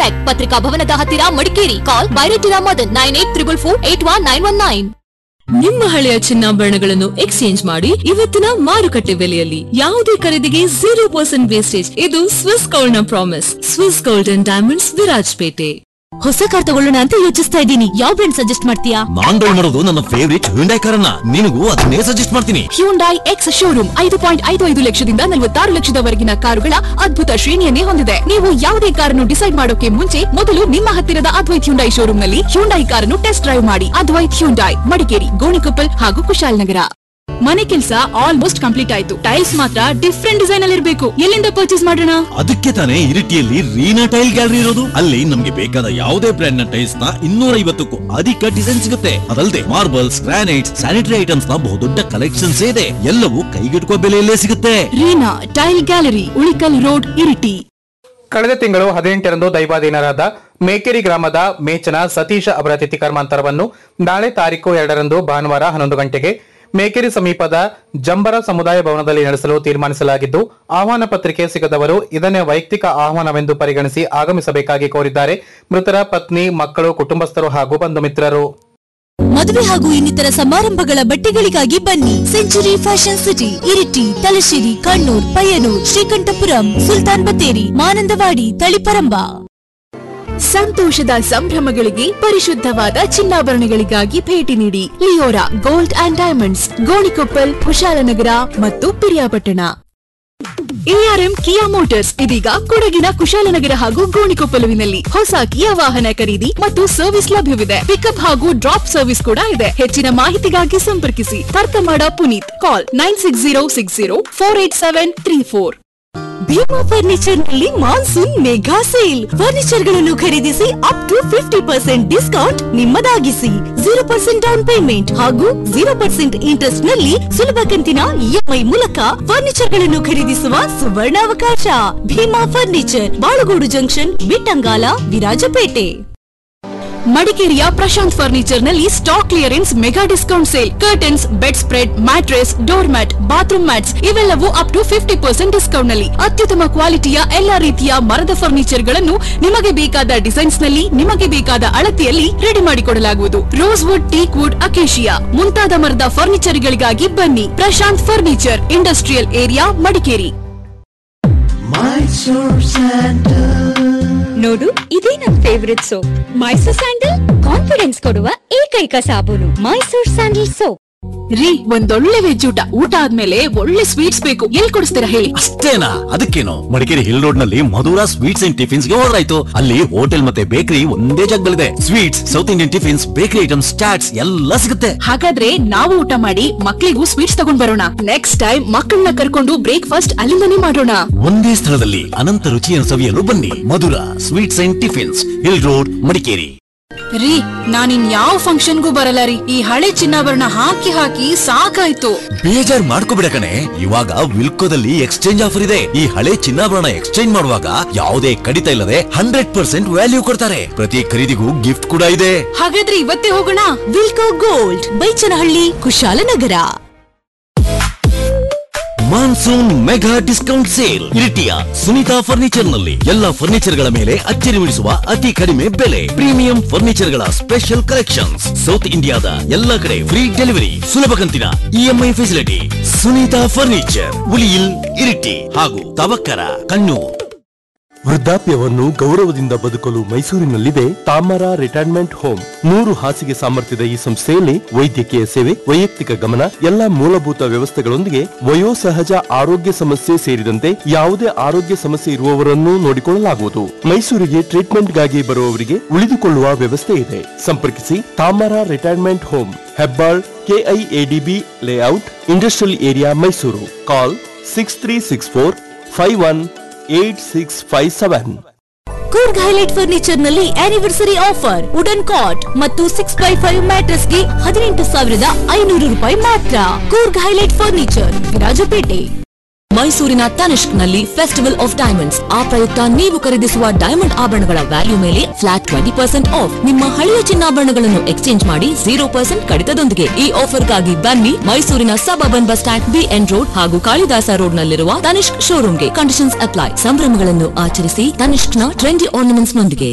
Tech ಪತ್ರಿಕಾ ಭವನದ ಹತ್ತಿರ ಮಡಿಕೇರಿ. ಕಾಲ್ ಬೈರೇಟಿರಾ ಮದನ್ 9844481919. ನಿಮ್ಮ ಹಳೆಯ ಚಿನ್ನಾಭರಣಗಳನ್ನು ಎಕ್ಸ್ಚೇಂಜ್ ಮಾಡಿ ಇವತ್ತಿನ ಮಾರುಕಟ್ಟೆ ಬೆಲೆಯಲ್ಲಿ ಯಾವುದೇ ಖರೀದಿಗೆ 0% ವೇಸ್ಟೇಜ್. ಇದು ಸ್ವಿಸ್ ಗೋಲ್ಡ್ ನ promise. Swiss gold and diamonds, Virajpet. ಹೊಸ ಕಾರ್ ತಗೊಳ್ಳೋಣ ಅಂತ ಯೋಚಿಸ್ತಾ ಇದ್ದೀನಿ. ಯಾವ ಬ್ರ್ಯಾಂಡ್ ಸಜೆಸ್ಟ್ ಮಾಡ್ತೀಯಾ? ನಾನ್ ಮಾಡೋದು ನನ್ನ ಫೇವರಿಟ್ ಹ್ಯುಂಡೈ ಕಾರನ್ನ. ನಿನಗೂ ಅದನ್ನೇ ಸಜೆಸ್ಟ್ ಮಾಡ್ತೀನಿ. ಹ್ಯುಂಡೈ ಎಕ್ಸ್ ಶೋರೂಮ್ 5.55 ಲಕ್ಷದಿಂದ 46 ಲಕ್ಷದವರೆಗಿನ ಕಾರುಗಳ ಅದ್ಭುತ ಶ್ರೇಣಿಯನ್ನೇ ಹೊಂದಿದೆ. ನೀವು ಯಾವುದೇ ಕಾರನ್ನು ಡಿಸೈಡ್ ಮಾಡೋಕೆ ಮುಂಚೆ ಮೊದಲು ನಿಮ್ಮ ಹತ್ತಿರದ ಅದ್ವೈತ್ ಹ್ಯುಂಡೈ ಶೋರೂಮ್ ನಲ್ಲಿ ಹ್ಯುಂಡೈ ಕಾರನ್ನು ಟೆಸ್ಟ್ ಡ್ರೈವ್ ಮಾಡಿ. ಅದ್ವೈತ್ ಹ್ಯುಂಡೈ, ಮಡಿಕೇರಿ, ಗೋಣಿಕೊಪ್ಪಲ್ ಹಾಗೂ ಕುಶಾಲನಗರ. ಮನೆ ಕೆಲಸ ಆಲ್ಮೋಸ್ಟ್ ಕಂಪ್ಲೀಟ್ ಆಯ್ತು. ಟೈಲ್ಸ್ ಮಾತ್ರ ಡಿಫ್ರೆಂಟ್ ಡಿಸೈನ್ ಅಲ್ಲಿ ಇರಬೇಕು. ಎಲ್ಲಿಂದ ಪರ್ಚೇಸ್ ಮಾಡೋಣ? ಅದಕ್ಕೆ ತಾನೇ ಇರಿಟಿಯಲ್ಲಿ ರೀನಾ ಟೈಲ್ ಗ್ಯಾಲರಿ ಇರೋದು. ಅಲ್ಲಿ ನಮ್ಗೆ ಬೇಕಾದ ಯಾವುದೇ ಬ್ರ್ಯಾಂಡ್ ನ ಟೈಲ್ಸ್ ನ 250ಕ್ಕೂ ಅಧಿಕ ಡಿಸೈನ್ ಸಿಗುತ್ತೆ. ಅದಲ್ಲದೆ ಮಾರ್ಬಲ್ಸ್, ಗ್ರಾನೈಟ್ಸ್, ಸ್ಯಾನಿಟರಿ ಐಟಮ್ಸ್ ನ ಬಹುದೊಡ್ಡ ಕಲೆಕ್ಷನ್ಸ್ ಇದೆ. ಎಲ್ಲವೂ ಕೈಗೆಟುಕುವ ಬೆಲೆಯಲ್ಲೇ ಸಿಗುತ್ತೆ. Reena tail gallery, Ulikkal road, Iritty. ಕಳೆದ ತಿಂಗಳು 18ರಂದು ದೈವಾಧೀನರಾದ ಮೇಕೆರಿ ಗ್ರಾಮದ ಮೇಚನ ಸತೀಶ ಅವರ ತಿಥಿ ಕರ್ಮಾಂತರವನ್ನು ನಾಳೆ ತಾರೀಕು 2ರಂದು ಭಾನುವಾರ 11 ಗಂಟೆಗೆ ಮೇಕೆರಿ ಸಮೀಪದ ಜಂಬರ ಸಮುದಾಯ ಭವನದಲ್ಲಿ ನಡೆಸಲು ತೀರ್ಮಾನಿಸಲಾಗಿದ್ದು, ಆಹ್ವಾನ ಪತ್ರಿಕೆ ಸಿಗದವರು ಇದನ್ನೇ ವೈಯಕ್ತಿಕ ಆಹ್ವಾನವೆಂದು ಪರಿಗಣಿಸಿ ಆಗಮಿಸಬೇಕಾಗಿ ಕೋರಿದ್ದಾರೆ ಮೃತರ ಪತ್ನಿ, ಮಕ್ಕಳು, ಕುಟುಂಬಸ್ಥರು ಹಾಗೂ ಬಂಧು ಮಿತ್ರರು. ಮದುವೆ ಹಾಗೂ ಇನ್ನಿತರ ಸಮಾರಂಭಗಳ ಬಟ್ಟೆಗಳಿಗಾಗಿ ಬನ್ನಿ. Century fashion city, Iritty, Thalassery, Kannur, Payyanur, Sreekandapuram, Sultan Battery, Manandavadi, Taliparamba. ಸಂತೋಷದ ಸಂಭ್ರಮಗಳಿಗೆ ಪರಿಶುದ್ಧವಾದ ಚಿನ್ನಾಭರಣಗಳಿಗಾಗಿ ಭೇಟಿ ನೀಡಿ. Leora gold and diamonds, Gonikoppal, Kushalnagar ಮತ್ತು ಪಿರಿಯಾಪಟ್ಟಣ. ಎಆರ್ಎಂ ಕಿಯಾ ಮೋಟಾರ್ಸ್ ಇದೀಗ ಕೊಡಗಿನ ಕುಶಾಲನಗರ ಹಾಗೂ ಗೋಣಿಕೊಪ್ಪಲುವಿನಲ್ಲಿ ಹೊಸ ಕಿಯಾ ವಾಹನ ಖರೀದಿ ಮತ್ತು ಸರ್ವಿಸ್ ಲಭ್ಯವಿದೆ. ಪಿಕಪ್ ಹಾಗೂ ಡ್ರಾಪ್ ಸರ್ವಿಸ್ ಕೂಡ ಇದೆ. ಹೆಚ್ಚಿನ ಮಾಹಿತಿಗಾಗಿ ಸಂಪರ್ಕಿಸಿ ತರ್ಕಮಾಡ ಪುನೀತ್. ಕಾಲ್ 9606048734. ಭೀಮಾ ಫರ್ನಿಚರ್ ನಲ್ಲಿ ಮಾನ್ಸೂನ್ ಮೆಗಾ ಸೇಲ್. ಫರ್ನಿಚರ್ ಗಳನ್ನು ಖರೀದಿಸಿ up to 50% discount ನಿಮ್ಮದಾಗಿಸಿ. 0% down payment ಹಾಗೂ 0% ಇಂಟ್ರೆಸ್ಟ್ ನಲ್ಲಿ ಸುಲಭ ಕಂತಿನ ಇಎಂಐ ಮೂಲಕ ಫರ್ನಿಚರ್ ಗಳನ್ನು ಖರೀದಿಸುವ ಸುವರ್ಣಾವಕಾಶ. Bima furniture, Balugodu junction, Bittangala, Virajpet. ಮಡಿಕೇರಿಯ ಪ್ರಶಾಂತ್ ಫರ್ನಿಚರ್ ನಲ್ಲಿ stock clearance mega discount sale. Curtains, bed spread, mattress, door mat, bathroom mats ಇವೆಲ್ಲವೂ ಅಪ್ ಟು 50% ಡಿಸ್ಕೌಂಟ್ ನಲ್ಲಿ. ಅತ್ಯುತ್ತಮ ಕ್ವಾಲಿಟಿಯ ಎಲ್ಲಾ ರೀತಿಯ ಮರದ ಫರ್ನಿಚರ್ ಗಳನ್ನು ನಿಮಗೆ ಬೇಕಾದ ಡಿಸೈನ್ಸ್ ನಲ್ಲಿ, ನಿಮಗೆ ಬೇಕಾದ ಅಳತೆಯಲ್ಲಿ ರೆಡಿ ಮಾಡಿಕೊಡಲಾಗುವುದು. Rose wood, teak wood, acacia ಮುಂತಾದ ಮರದ ಫರ್ನಿಚರ್ ಗಳಿಗಾಗಿ ಬನ್ನಿ. Prashant furniture, industrial area, Madikeri. ನೋಡು, ಇದೇ ನನ್ favourite soap. Mysore sandal confidence ಕೊಡುವ ಏಕೈಕ ಸಾಬೂನು. Mysore sandal soap. ರೀ, ಒಂದೊಳ್ಳೆ ವೆಜ್ ಊಟ ಆದ್ಮೇಲೆ ಒಳ್ಳೆ ಸ್ವೀಟ್ಸ್ ಬೇಕು. ಎಲ್ಲಿ ಕೊಡಿಸ್ತೀರಾ ಹೇಳಿ? ಅಷ್ಟೇನಾ? ಅದಕ್ಕೇನು, ಮಡಿಕೇರಿ ಹಿಲ್ ರೋಡ್ ನಲ್ಲಿ ಮಧುರಾ ಸ್ವೀಟ್ಸ್ ಅಂಡ್ ಟಿಫಿನ್ಸ್ ಗೆ ಹೋದ್ರಾಯ್ತು. ಅಲ್ಲಿ ಹೋಟೆಲ್ ಮತ್ತೆ ಬೇಕರಿ ಒಂದೇ ಜಾಗದಲ್ಲಿದೆ. Sweets, south Indian tiffins, bakery items, chaats ಎಲ್ಲ ಸಿಗುತ್ತೆ. ಹಾಗಾದ್ರೆ ನಾವು ಊಟ ಮಾಡಿ ಮಕ್ಕಳಿಗೂ ಸ್ವೀಟ್ಸ್ ತಗೊಂಡ್ ಬರೋಣ. ನೆಕ್ಸ್ಟ್ ಟೈಮ್ ಮಕ್ಕಳನ್ನ ಕರ್ಕೊಂಡು ಬ್ರೇಕ್ಫಾಸ್ಟ್ ಅಲ್ಲಿಂದನೇ ಮಾಡೋಣ. ಒಂದೇ ಸ್ಥಳದಲ್ಲಿ ಅನಂತ ರುಚಿಯನ್ನು ಸವಿಯಲು ಬನ್ನಿ. Madhura sweets and tiffins, hill road, Madikeri. ರೀ, ನಾನಿನ್ ಯಾವ ಫಂಕ್ಷನ್ಗೂ ಬರಲ್ಲ ರೀ. ಈ ಹಳೆ ಚಿನ್ನಾಭರಣ ಹಾಕಿ ಹಾಕಿ ಸಾಕಾಯ್ತು. ಬೇಜಾರ್ ಮಾಡ್ಕೋಬಿಡ ಕಣೆ, ಇವಾಗ ವಿಲ್ಕೋದಲ್ಲಿ ಎಕ್ಸ್ಚೇಂಜ್ ಆಫರ್ ಇದೆ. ಈ ಹಳೆ ಚಿನ್ನಾಭರಣ ಎಕ್ಸ್ಚೇಂಜ್ ಮಾಡುವಾಗ ಯಾವುದೇ ಕಡಿತ ಇಲ್ಲದೆ 100% ವ್ಯಾಲ್ಯೂ ಕೊಡ್ತಾರೆ. ಪ್ರತಿ ಖರೀದಿಗೂ ಗಿಫ್ಟ್ ಕೂಡ ಇದೆ. ಹಾಗಾದ್ರೆ ಇವತ್ತೇ ಹೋಗೋಣ. ವಿಲ್ಕೋ gold, Baichanahalli, Kushalnagar. Monsoon mega discount sale. ಇರಿಟಿಯ Sunita furniture ನಲ್ಲಿ ಎಲ್ಲಾ ಫರ್ನಿಚರ್ ಗಳ ಮೇಲೆ ಅಚ್ಚರಿ ಮೂಡಿಸುವ ಅತಿ ಕಡಿಮೆ ಬೆಲೆ. ಪ್ರೀಮಿಯಂ ಫರ್ನಿಚರ್ ಗಳ ಸ್ಪೆಷಲ್ ಕಲೆಕ್ಷನ್ಸ್. ಸೌತ್ ಇಂಡಿಯಾದ ಎಲ್ಲಾ ಕಡೆ ಫ್ರೀ ಡೆಲಿವರಿ, ಸುಲಭ ಕಂತಿನ EMI facility. Sunita furniture, Uliyil, Iritty ಹಾಗೂ ತವಕ್ಕರ, ಕಣ್ಣೂರ್. ವೃದ್ಧಾಪ್ಯವನ್ನು ಗೌರವದಿಂದ ಬದುಕಲು ಮೈಸೂರಿನಲ್ಲಿದೆ ತಾಮರ ರಿಟೈರ್ಮೆಂಟ್ ಹೋಮ್. 100 ಹಾಸಿಗೆ ಸಾಮರ್ಥ್ಯದ ಈ ಸಂಸ್ಥೆಯಲ್ಲಿ ವೈದ್ಯಕೀಯ ಸೇವೆ, ವೈಯಕ್ತಿಕ ಗಮನ, ಎಲ್ಲ ಮೂಲಭೂತ ವ್ಯವಸ್ಥೆಗಳೊಂದಿಗೆ ವಯೋಸಹಜ ಆರೋಗ್ಯ ಸಮಸ್ಯೆ ಸೇರಿದಂತೆ ಯಾವುದೇ ಆರೋಗ್ಯ ಸಮಸ್ಯೆ ಇರುವವರನ್ನು ನೋಡಿಕೊಳ್ಳಲಾಗುವುದು. ಮೈಸೂರಿಗೆ ಟ್ರೀಟ್ಮೆಂಟ್ಗಾಗಿ ಬರುವವರಿಗೆ ಉಳಿದುಕೊಳ್ಳುವ ವ್ಯವಸ್ಥೆ ಇದೆ. ಸಂಪರ್ಕಿಸಿ ತಾಮರ retirement home, Hebbal, KIADB layout, industrial area, Mysuru. ಕಾಲ್ 6364518657. ಕೂರ್ಗ್ ಹೈಲೈಟ್ ಫರ್ನಿಚರ್ ನಲ್ಲಿ ಆನಿವರ್ಸರಿ ಆಫರ್. ವುಡನ್ ಕಾಟ್ ಮತ್ತು 6x5 ಮ್ಯಾಟ್ರೆಸ್ ಗೆ 18,500 ರೂಪಾಯಿ ಮಾತ್ರ. Coorg highlight furniture, Virajpet. ಮೈಸೂರಿನ ತನಿಷ್ಕ್ ನಲ್ಲಿ ಫೆಸ್ಟಿವಲ್ ಆಫ್ ಡೈಮಂಡ್ಸ್. ಆ ಪ್ರಯುಕ್ತ ನೀವು ಖರೀದಿಸುವ ಡೈಮಂಡ್ ಆಭರಣಗಳ ವ್ಯಾಲ್ಯೂ ಮೇಲೆ ಫ್ಲಾಟ್ 20% ಆಫ್. ನಿಮ್ಮ ಹಳೆಯ ಚಿನ್ನಾಭರಣಗಳನ್ನು ಎಕ್ಸ್ಚೇಂಜ್ ಮಾಡಿ 0% ಕಡಿತದೊಂದಿಗೆ. ಈ ಆಫರ್ಗಾಗಿ ಬನ್ನಿ ಮೈಸೂರಿನ suburban bus stand, B N road ಹಾಗೂ ಕಾಳಿದಾಸ ರೋಡ್ ನಲ್ಲಿರುವ ತನಿಷ್ಕ್ ಶೋರೂಮ್ಗೆ. Conditions apply. ಸಂಭ್ರಮಗಳನ್ನು ಆಚರಿಸಿ ತನಿಷ್ಕ್ನ ಟ್ರೆಂಡಿ ಆರ್ನಮೆಂಟ್ಸ್ ನೊಂದಿಗೆ.